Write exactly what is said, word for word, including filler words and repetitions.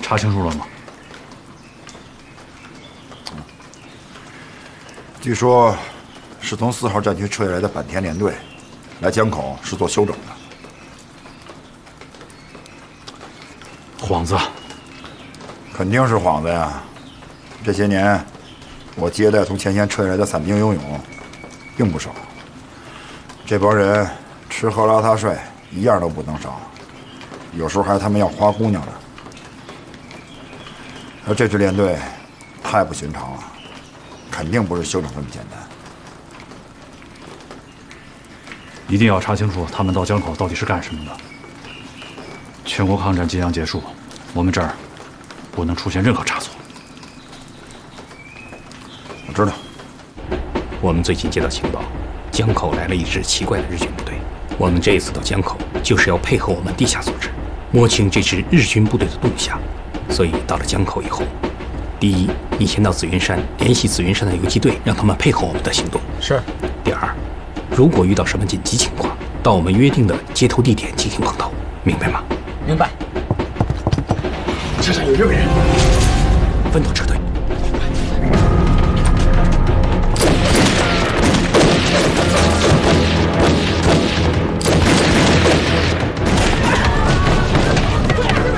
查清楚了吗？ 据说是从四号战区撤下来的坂田联队，来江口是做休整的。 幌子， 肯定是幌子呀！这些年，我接待从前线撤下来的散兵游勇，并不少。这帮人吃喝拉撒睡一样都不能少，有时候还他们要花姑娘呢。而这支连队太不寻常了，肯定不是休整这么简单。 一定要查清楚他们到江口到底是干什么的。全国抗战即将结束，我们这儿不能出现任何差错。 我知道。 我们最近接到情报，江口来了一支奇怪的日军部队。我们这一次到江口，就是要配合我们地下组织，摸清这支日军部队的动向。所以到了江口以后，第一，你先到紫云山联系紫云山的游击队，让他们配合我们的行动。 是。 第二，如果遇到什么紧急情况，到我们约定的接头地点进行碰头，明白吗？ 明白。 车上有日本人， 分头撤退。